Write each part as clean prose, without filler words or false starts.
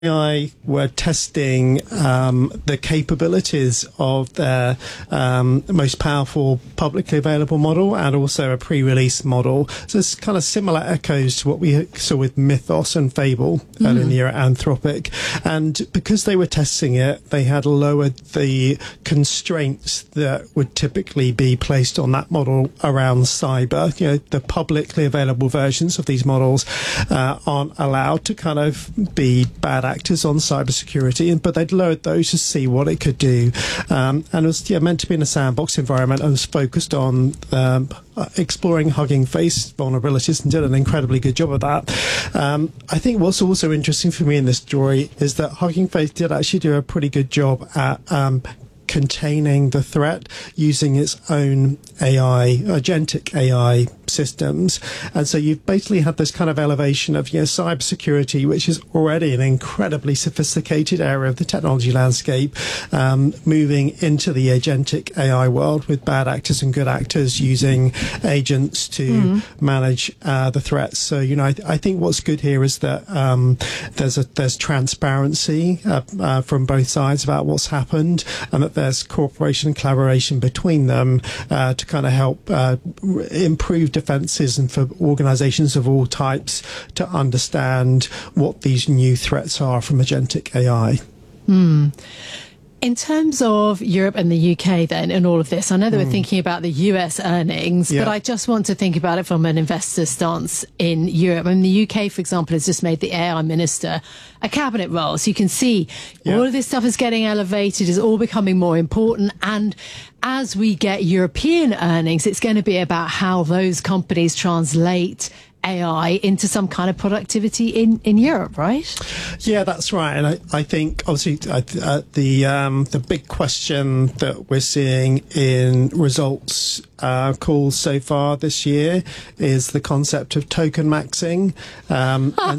OpenAI were testing the capabilities of their most powerful publicly available model and also a pre-release model. So it's kind of similar echoes to what we saw with Mythos and Fable earlier in the year at Anthropic. And because they were testing it, they had lowered the constraints that would typically be placed on that model around cyber. You know, the publicly available versions of these models aren't allowed to kind of be bad actors on cybersecurity, but they'd lowered those to see what it could do. And it was meant to be in a sandbox environment and was focused on exploring Hugging Face vulnerabilities and did an incredibly good job of that. I think what's also interesting for me in this story is that Hugging Face did actually do a pretty good job at containing the threat using its own AI, agentic AI systems. And so you've basically had this kind of elevation of, cybersecurity, which is already an incredibly sophisticated area of the technology landscape, moving into the agentic AI world with bad actors and good actors using agents to manage the threats. So, I think what's good here is that there's transparency from both sides about what's happened, and that there's cooperation and collaboration between them to kind of help improve defenses and for organizations of all types to understand what these new threats are from agentic AI. In terms of Europe and the UK then in all of this, I know that we're thinking about the US earnings, but I just want to think about it from an investor stance in Europe. I mean, the UK, for example, has just made the AI minister a cabinet role. So you can see all of this stuff is getting elevated, is all becoming more important. And as we get European earnings, it's going to be about how those companies translate AI into some kind of productivity in Europe, right? Yeah, that's right. And I think obviously the big question that we're seeing in results calls so far this year is the concept of token maxing. And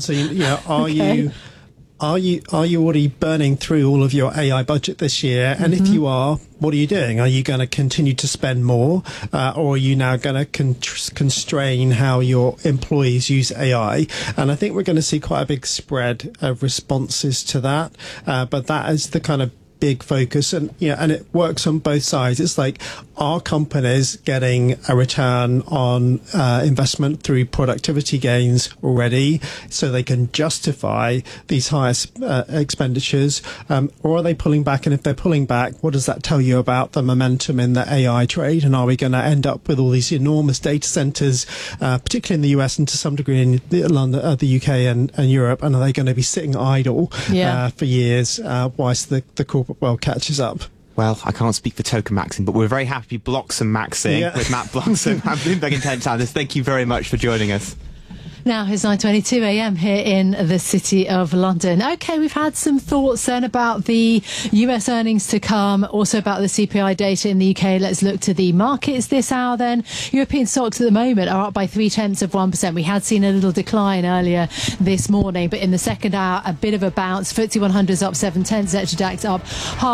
so, are you already burning through all of your AI budget this year? And if you are, what are you doing? Are you going to continue to spend more, or are you now going to constrain how your employees use AI? And I think we're going to see quite a big spread of responses to that. But that is the kind of big focus, and it works on both sides. It's like, are companies getting a return on investment through productivity gains already, so they can justify these highest expenditures, or are they pulling back? And if they're pulling back, what does that tell you about the momentum in the AI trade? And are we going to end up with all these enormous data centers, particularly in the US and to some degree in London, the UK and Europe? And are they going to be sitting idle for years whilst the corporate world catches up? Well, I can't speak for token maxing, but we're very happy Bloxham maxing with Matt Bloxham and Bloomberg Intelligence. Thank you very much for joining us. Now it's 9:22 a.m. here in the City of London. Okay, we've had some thoughts then about the US earnings to come, also about the CPI data in the UK. Let's look to the markets this hour then. European stocks at the moment are up by 0.3%. We had seen a little decline earlier this morning, but in the second hour, a bit of a bounce. FTSE 100 is up 0.7, Xetra DAX up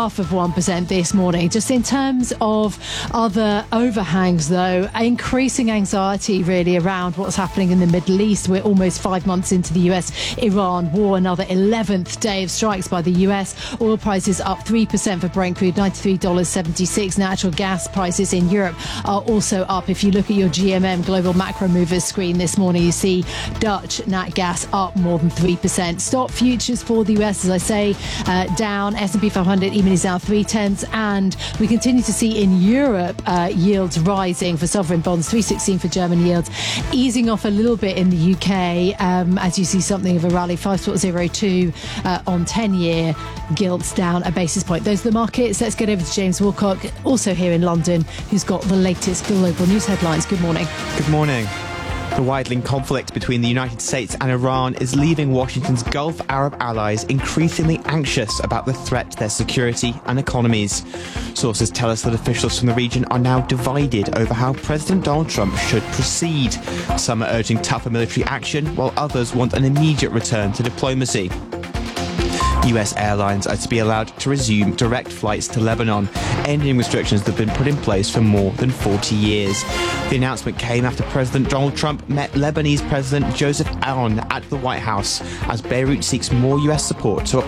0.5% this morning. Just in terms of other overhangs, though, increasing anxiety really around what's happening in the Middle East. We're almost 5 months into the US-Iran war, another 11th day of strikes by the US. Oil prices up 3% for Brent crude, $93.76. Natural gas prices in Europe are also up. If you look at your GMM Global Macro Movers screen this morning, you see Dutch Nat Gas up more than 3%. Stock futures for the US, as I say, down. S&P 500 even is down 0.3, and we continue to see in Europe yields rising for sovereign bonds, 3.16 for German yields, easing off a little bit in the UK, as you see something of a rally, 5.02 on 10-year gilts, down a basis point. Those are the markets. Let's get over to James Wilcock, also here in London, who's got the latest global news headlines. Good morning. Good morning. The widening conflict between the United States and Iran is leaving Washington's Gulf Arab allies increasingly anxious about the threat to their security and economies. Sources tell us that officials from the region are now divided over how President Donald Trump should proceed. Some are urging tougher military action, while others want an immediate return to diplomacy. US airlines are to be allowed to resume direct flights to Lebanon, ending restrictions that have been put in place for more than 40 years. The announcement came after President Donald Trump met Lebanese President Joseph Aoun at the White House as Beirut seeks more US support to